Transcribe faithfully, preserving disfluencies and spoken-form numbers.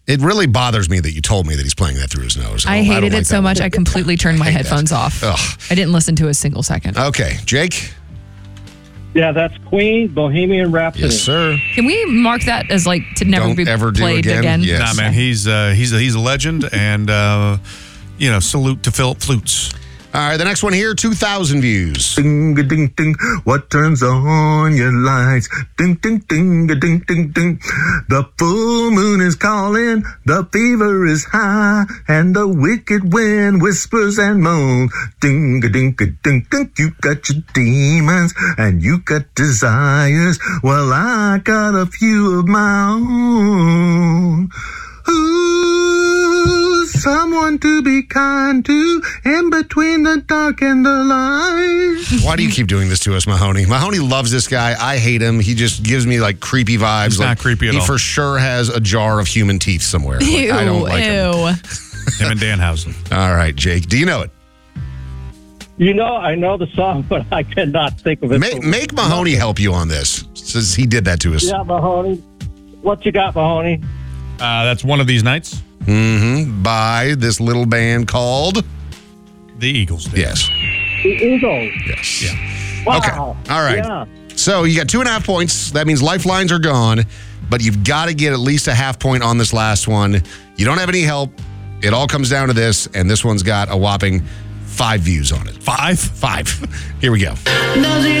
It really bothers me that you told me that he's playing that through his nose. I, I hated don't it like so that. much, I completely turned my headphones that. off. Ugh. I didn't listen to a single second. Okay, Jake? Yeah, that's Queen, Bohemian Rhapsody. Yes, sir. Can we mark that as like to never Don't be ever do played again? again? Yes. Nah, man, he's uh, he's a, he's a legend, and uh, you know, salute to Philip Flutes. All right, the next one here, two thousand views. Ding a ding ding, what turns on your lights? Ding ding ding a ding ding ding. The full moon is calling, the fever is high, and the wicked wind whispers and moans. Ding a ding a ding ding. You got your demons and you got desires. Well, I got a few of my own. Ooh, someone to be kind to in between the dark and the light. Why do you keep doing this to us, Mahoney? Mahoney loves this guy. I hate him. He just gives me like creepy vibes. He's like, not creepy at he all. He for sure has a jar of human teeth somewhere. Like, Ew, I don't like him. ew. Him and Danhausen. All right, Jake. Do you know it? You know, I know the song, but I cannot think of it. Make, make Mahoney help you on this, since he did that to us. Yeah, Mahoney. What you got, Mahoney? Uh, that's One of These Nights. Mm-hmm. By this little band called? The Eagles did. Yes. The Eagles. Yes. Yeah. Wow. Okay. All right. Yeah. So you got two and a half points. That means lifelines are gone, but you've got to get at least a half point on this last one. You don't have any help. It all comes down to this, and this one's got a whopping five views on it. Five? Five. Here we go.